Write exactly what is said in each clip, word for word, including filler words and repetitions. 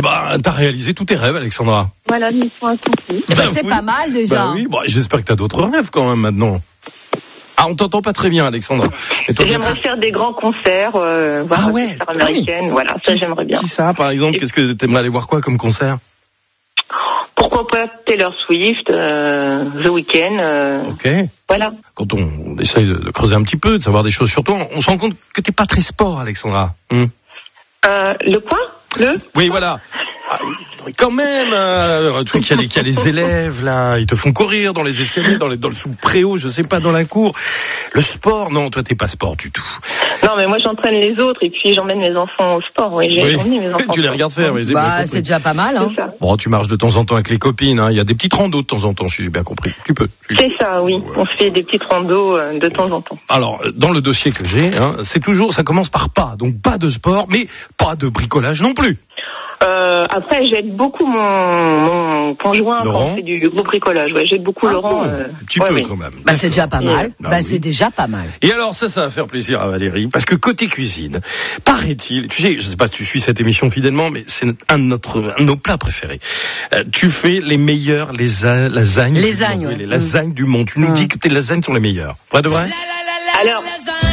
Bah, t'as réalisé tous tes rêves, Alexandra. Voilà, mission accomplie. Eh ben, Bah, c'est oui. pas mal déjà. Bah oui, bon, j'espère que t'as d'autres rêves quand même maintenant. Ah, on t'entend pas très bien, Alexandra. Et toi, J'aimerais faire des grands concerts, euh, voir Ah des ouais, stars américaines, voilà, ça qui, j'aimerais bien. Qui ça, par exemple? Qu'est-ce que t'aimerais aller voir quoi comme concert? Pourquoi pas Taylor Swift, euh, The Weeknd, euh, Ok. voilà. Quand on, on essaye de, de creuser un petit peu, de savoir des choses sur toi, on, on se rend compte que t'es pas très sport, Alexandra. Hum. Euh, le quoi? Le? Oui, voilà. Ah, oui, quand même, euh, un truc, il y, a les- il y a les élèves, là, ils te font courir dans les escaliers, dans, les, dans le sous-préau, je sais pas, dans la cour. Le sport, non, toi, t'es pas sport du tout. Non, mais moi j'entraîne les autres et puis j'emmène mes enfants au sport, oui, j'ai Oui. emmené mes enfants. Tu les regardes faire, oui, j'ai bien Bah, compris. c'est déjà pas mal, hein. C'est ça. Bon, tu marches de temps en temps avec les copines, hein. Il y a des petites randos de temps en temps, si j'ai bien compris. Tu peux. Tu- C'est ça, oui. Ouais. On se fait des petites randos euh, de temps en temps. Alors, dans le dossier que j'ai, hein, c'est toujours, ça commence par pas. Donc, pas de sport, mais pas de bricolage non plus. Euh, après, j'aide beaucoup mon, mon conjoint Laurent. quand on fait du gros bricolage. Ouais, j'aide beaucoup Ah Laurent. bon, euh, un petit ouais, peu oui. quand même. Bah, c'est déjà pas mal. Ah Bah, oui. c'est déjà pas mal. Et alors ça, ça va faire plaisir à Valérie, parce que côté cuisine, paraît-il, tu sais, je sais pas si tu suis cette émission fidèlement, mais c'est un de, notre, un de nos plats préférés. Euh, tu fais les meilleures les a- lasagnes. Lasagnes, du monde, ouais. Les lasagnes du monde. Tu nous Mm. dis que tes lasagnes sont les meilleures. Vrai de vrai? Alors,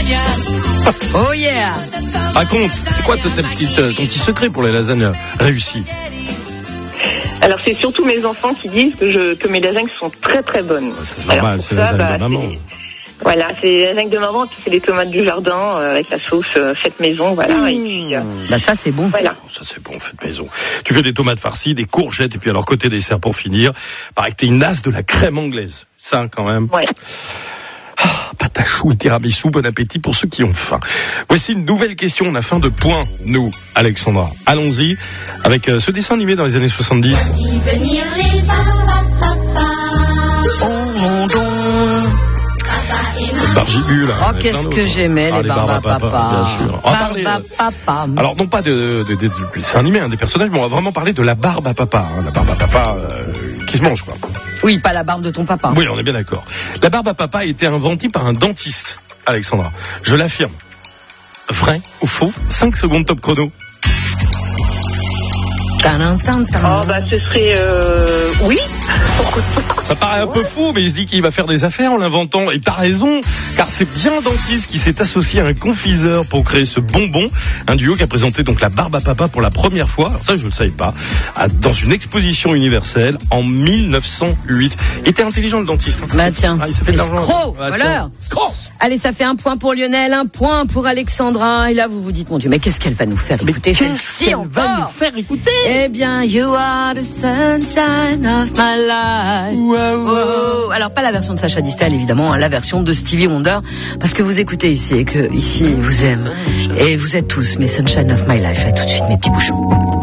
Oh yeah! Raconte, c'est quoi ton, ta petite, ton petit secret pour les lasagnes réussies? alors c'est surtout mes enfants qui disent que, je, que mes lasagnes sont très très bonnes. Ça, c'est Alors, normal, pour c'est la ça, lasagne bah, de maman. c'est- Voilà, c'est les lasagnes de maman, puis c'est les tomates du jardin euh, avec la sauce euh, faite maison, voilà. Et puis, euh, Bah, ça, c'est bon. voilà. Ça c'est bon, fait maison. Tu fais des tomates farcies, des courgettes, et puis alors côté dessert pour finir, paraît que t'es une as de la crème anglaise. Ça quand même. Ouais. Ah, pâte à choux et tiramisu, bon appétit pour ceux qui ont faim. Voici une nouvelle question, on a faim de points, nous, Alexandra. Allons-y, avec euh, ce dessin animé dans les années soixante-dix. Venir les papas, Oh mon don. Bargibule. Oh, qu'est-ce que j'aimais, les Barbapapa. Bien sûr. On va parler, euh, Barbapapa. alors, non pas de, de, de, de dessin animé, hein, des personnages, mais on va vraiment parler de la barbe à papa. Hein, la barbe à papa euh, qui se mange, quoi. Oui, pas la barbe de ton papa. Oui, on est bien d'accord. La barbe à papa a été inventée par un dentiste, Alexandra. Je l'affirme. Vrai ou faux? cinq secondes top chrono. Tadam, tadam, tadam. Oh bah ce serait euh, oui. Ça paraît un peu fou, mais il se dit qu'il va faire des affaires en l'inventant. Et t'as raison, car c'est bien un dentiste qui s'est associé à un confiseur pour créer ce bonbon. Un duo qui a présenté donc la barbe à papa pour la première fois, alors ça je ne le savais pas, à- dans une exposition universelle en mille neuf cent huit. Il était intelligent le dentiste. Hein. Bah tiens, Ah, il s'est fait de l'argent. escroc, Ah, voilà. tiens. Escroc. Allez, ça fait un point pour Lionel, un point pour Alexandra. Et là, vous vous dites, mon Dieu, mais qu'est-ce qu'elle va nous faire Mais écouter qu'est-ce celle-ci qu'elle va nous encore faire écouter? Eh bien, you are the sunshine of my life. Oh, alors pas la version de Sacha Distel évidemment, hein, la version de Stevie Wonder, parce que vous écoutez ici et que ici vous aime et vous êtes tous mes sunshine of my life. À tout de suite mes petits bouchons.